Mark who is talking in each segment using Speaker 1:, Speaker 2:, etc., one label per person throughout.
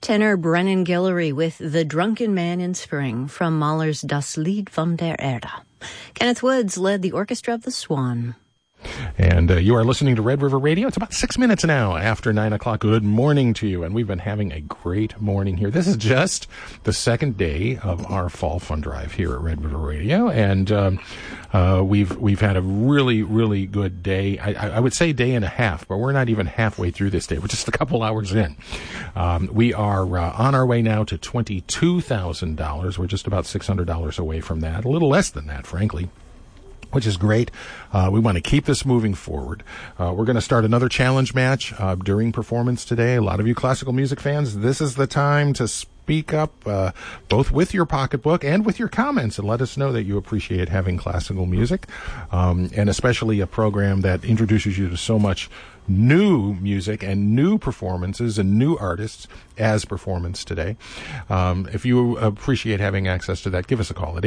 Speaker 1: Tenor Brennan Guillory with The Drunken Man in Spring from Mahler's Das Lied von der Erde. Kenneth Woods led the orchestra of the Swan.
Speaker 2: And you are listening to Red River Radio. It's about 6 minutes now after 9 o'clock. Good morning to you. And we've been having a great morning here. This is just the second day of our fall fund drive here at Red River Radio. And we've had a really, really good day. I would say day and a half, but we're not even halfway through this day. We're just a couple hours in. We are on our way now to $22,000. We're just about $600 away from that. A little less than that, frankly, which is great. We want to keep this moving forward. We're going to start another challenge match during performance today. A lot of you classical music fans, this is the time to speak up, both with your pocketbook and with your comments, and let us know that you appreciate having classical music, and especially a program that introduces you to so much new music and new performances and new artists as performance today. If you appreciate having access to that, give us a call at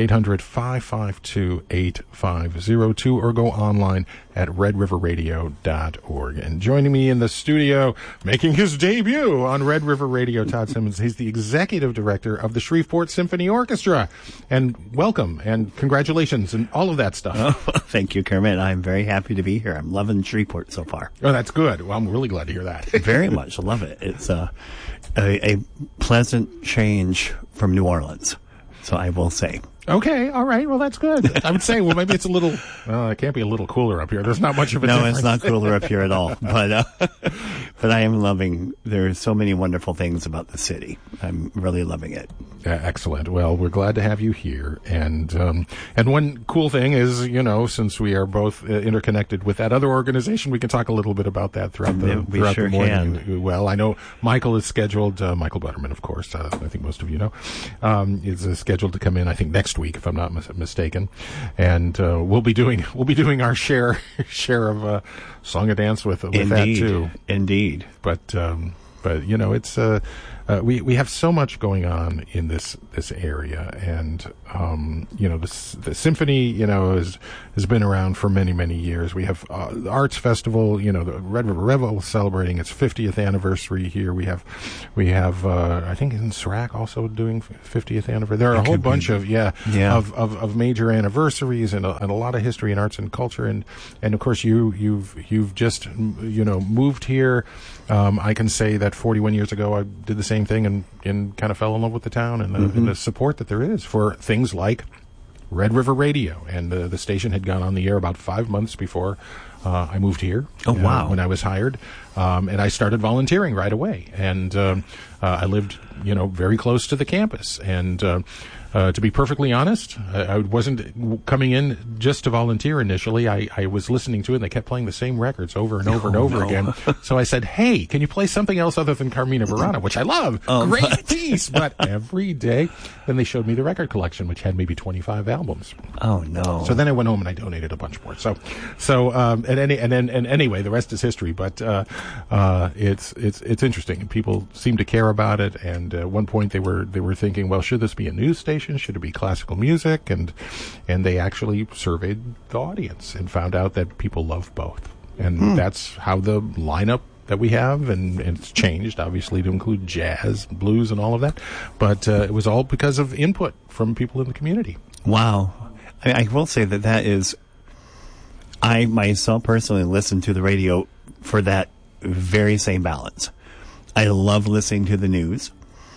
Speaker 2: 800-552-8502 or go online at redriverradio.org. And joining me in the studio, making his debut on Red River Radio, Todd Simmons. He's the executive director of the Shreveport Symphony Orchestra. And welcome and congratulations and all of that stuff.
Speaker 3: Oh, thank you, Kermit. I'm very happy to be here. I'm loving Shreveport so far.
Speaker 2: Oh, that's good. Well, I'm really glad to hear that.
Speaker 3: Very much. I love it. It's a pleasant change from New Orleans, so I will say.
Speaker 2: Okay, all right. Well, that's good. I would say, well, maybe it's a little, it can't be a little cooler up here. There's not much of a difference.
Speaker 3: No, it's not cooler up here at all. But I am loving, there are so many wonderful things about the city. I'm really loving it.
Speaker 2: Excellent. Well, we're glad to have you here. And one cool thing is, since we are both interconnected with that other organization, we can talk a little bit about that throughout the morning.
Speaker 3: Can.
Speaker 2: Well, I know Michael is scheduled, Michael Butterman, of course, I think most of you know, is scheduled to come in, I think, next week, if I'm not mistaken, and we'll be doing our share of song and dance with that too. Indeed, but it's we have so much going on in this area, and the symphony has been around for many years. We have the Arts Festival, the Red River Revel celebrating its 50th anniversary here. We have I think in SRAC also doing 50th anniversary. There are a whole bunch of major anniversaries and a lot of history in arts and culture, and of course you've just moved here. I can say that 41 years ago I did the same thing and kind of fell in love with the town and the support that there is for things like Red River Radio. And the station had gone on the air about 5 months before I moved here.
Speaker 3: Oh, wow.
Speaker 2: When I was hired. And I started volunteering right away. And I lived, very close to the campus. And to be perfectly honest, I wasn't coming in just to volunteer initially. I was listening to it, and they kept playing the same records over and over and over again. So I said, hey, can you play something else other than Carmina Burana, which I love. Great piece. But every day, then they showed me the record collection, which had maybe 25 albums.
Speaker 3: Oh, no.
Speaker 2: So then I went home and I donated a bunch more. So anyway, the rest is history. But it's interesting, and people seem to care about it. And at one point they were thinking, well, should this be a news station? Should it be classical music? And they actually surveyed the audience and found out that people love both. And that's how the lineup that we have, and it's changed, obviously, to include jazz, blues, and all of that. But it was all because of input from people in the community.
Speaker 3: Wow. I will say that is, I myself personally listen to the radio for that very same balance. I love listening to the news.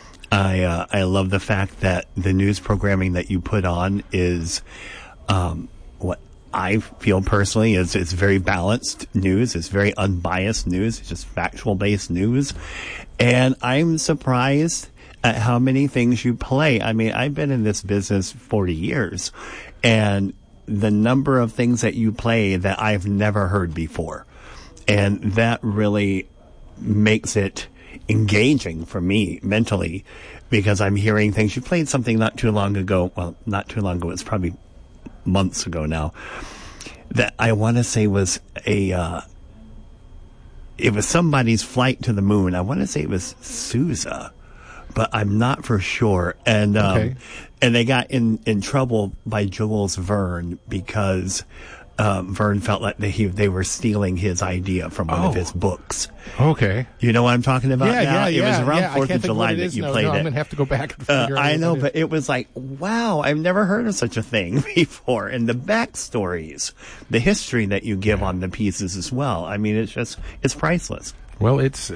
Speaker 3: I love the fact that the news programming that you put on is what I feel personally is it's very balanced news. It's very unbiased news. It's just factual-based news. And I'm surprised at how many things you play. I mean, I've been in this business 40 years, and the number of things that you play that I've never heard before. And that really makes it engaging for me mentally, because I'm hearing things. You played something not too long ago. Well, not too long ago. It's probably months ago now. That I want to say was it was somebody's flight to the moon. I want to say it was Sousa, but I'm not for sure. And and they got in trouble by Jules Verne because Verne felt like they were stealing his idea from one of his books.
Speaker 2: Okay.
Speaker 3: You know what I'm talking about now? It was around 4th of July that you played it.
Speaker 2: I'm going to have to go back and figure out
Speaker 3: I know, but it was like, wow, I've never heard of such a thing before. And the backstories, the history that you give on the pieces as well. I mean, it's priceless.
Speaker 2: Well, it's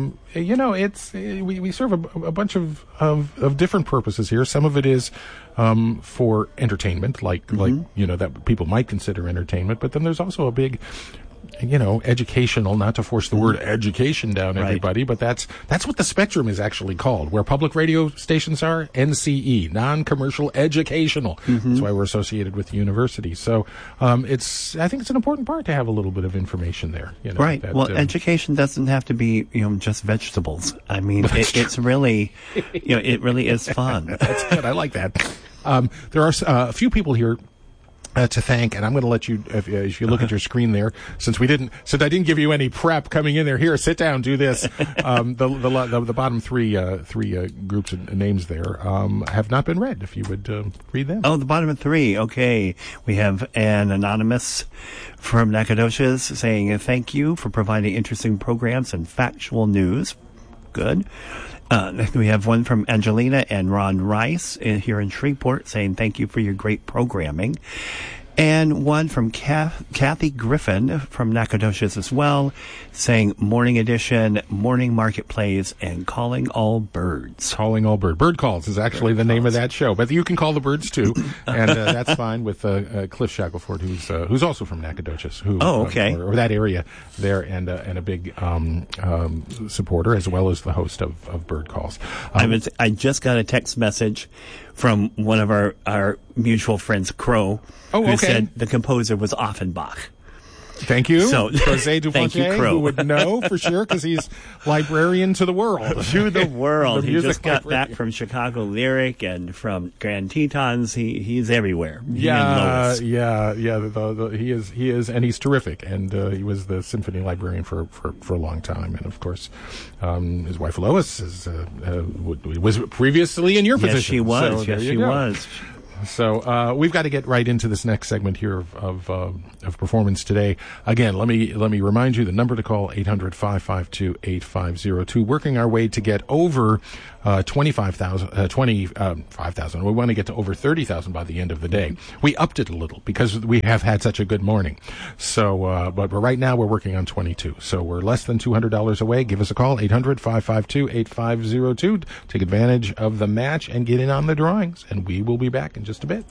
Speaker 2: we serve a bunch of different purposes here. Some of it is for entertainment, like that people might consider entertainment. But then there's also a big, educational. Not to force the word education down everybody, but that's what the spectrum is actually called. Where public radio stations are, NCE, non-commercial educational. That's why we're associated with the university. So I think it's an important part to have a little bit of information there.
Speaker 3: Right. Education doesn't have to be just vegetables. I mean, it's really it really is fun.
Speaker 2: That's good. I like that. There are a few people here to thank, and I'm going to let you, if you look at your screen there, since I didn't give you any prep coming in there. Here, sit down, do this. The bottom three groups of names there have not been read. If you would read them.
Speaker 3: Oh, the bottom of 3. Okay, we have an anonymous from Nacogdoches saying thank you for providing interesting programs and factual news. Good. We have one from Angelina and Ron Rice here in Shreveport saying thank you for your great programming. And one from Kathy Griffin from Nacogdoches as well, saying morning edition, morning marketplace, and calling all birds.
Speaker 2: Calling all birds. Bird Calls is actually the name of that show, but you can call the birds too, and that's fine with Cliff Shackelford, who's also from Nacogdoches, or that area there, and a big supporter as well as the host of Bird Calls.
Speaker 3: I just got a text message from one of our mutual friends, Crow, who said the composer was Offenbach.
Speaker 2: Thank you.
Speaker 3: So,
Speaker 2: Jose Dufontaine, who would know for sure because he's librarian to the world.
Speaker 3: To the world. He just got back from Chicago Lyric and from Grand Tetons. He's everywhere.
Speaker 2: He is, and he's terrific. And he was the symphony librarian for a long time. And of course, his wife Lois was previously in your position.
Speaker 3: She was.
Speaker 2: So
Speaker 3: she was.
Speaker 2: So we've got to get right into this next segment here of performance today. Again, let me remind you the number to call 800-552-8502. Working our way to get over 25,000. We want to get to over 30,000 by the end of the day. We upped it a little because we have had such a good morning. So, but right now we're working on 22. So we're less than $200 away. Give us a call 800-552-8502. Take advantage of the match and get in on the drawings. And we will be back in just a bit.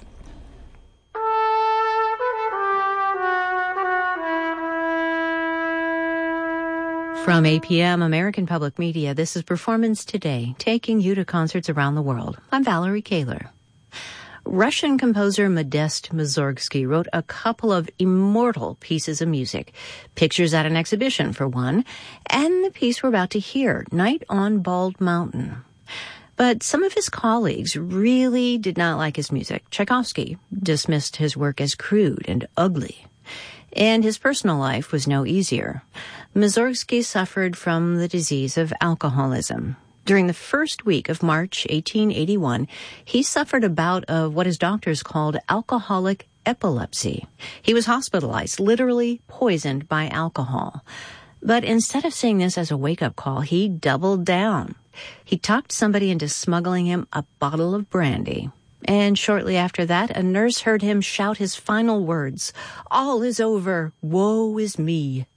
Speaker 1: From APM, American Public Media, this is Performance Today, taking you to concerts around the world. I'm Valerie Kaler. Russian composer Modest Mussorgsky wrote a couple of immortal pieces of music. Pictures at an exhibition, for one, and the piece we're about to hear, Night on Bald Mountain. But some of his colleagues really did not like his music. Tchaikovsky dismissed his work as crude and ugly. And his personal life was no easier. Mussorgsky suffered from the disease of alcoholism. During the first week of March 1881, he suffered a bout of what his doctors called alcoholic epilepsy. He was hospitalized, literally poisoned by alcohol. But instead of seeing this as a wake-up call, he doubled down. He talked somebody into smuggling him a bottle of brandy. And shortly after that, a nurse heard him shout his final words, "All is over, woe is me."